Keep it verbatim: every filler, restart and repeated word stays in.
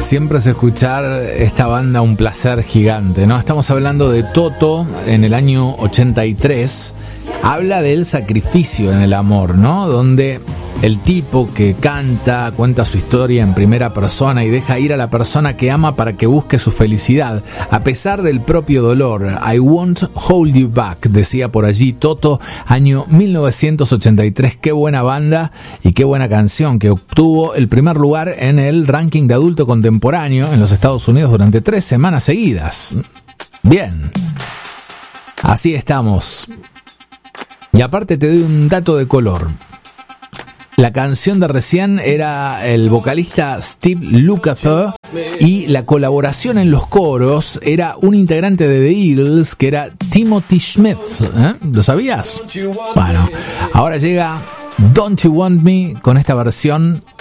Siempre es escuchar esta banda un placer gigante, ¿no? Estamos hablando de Toto en el año ochenta y tres. Habla del sacrificio en el amor, ¿no? Donde el tipo que canta, cuenta su historia en primera persona y deja ir a la persona que ama para que busque su felicidad, a pesar del propio dolor. I won't hold you back, decía por allí Toto, año mil novecientos ochenta y tres. Qué buena banda y qué buena canción, que obtuvo el primer lugar en el ranking de adulto contemporáneo en los Estados Unidos durante tres semanas seguidas. Bien, así estamos. Y aparte te doy un dato de color. La canción de recién era el vocalista Steve Lukather y la colaboración en los coros era un integrante de The Eagles que era Timothy Schmidt. ¿Eh? ¿Lo sabías? Bueno, ahora llega Don't You Want Me con esta versión